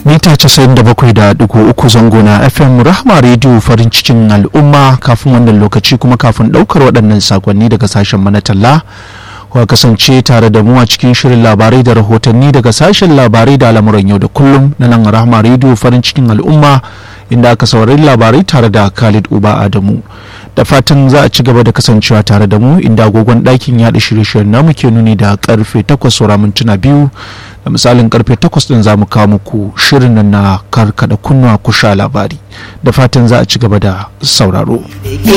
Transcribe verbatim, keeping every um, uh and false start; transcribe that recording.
mita casa'in da bakwai da digo uku zango na F M Rahma Radio farin cikin al'umma. Kafin wannan lokaci kuma kafin daukar waɗannan sakonni daga sashen mana talla, wa kasance tare da mu a cikin shirin labarai da rahotanni daga sashen labarai da al'amuran yau da kullum na nan Rahma Radio farin cikin al'umma, inda aka saurari labarai tare da Khalid Uba Adamu. Da fatan za a ci gaba da kasancewa tare da mu, inda agogon ɗakin yaɗa shirye-shiryen namu ke nuni da karfe takwas saura mintuna biyu. Da misalin karfe takwas din za mu kawo muku shirin nan na karkada kunnuwa ku sha labari. Da fatan za a ci gaba da sauraro.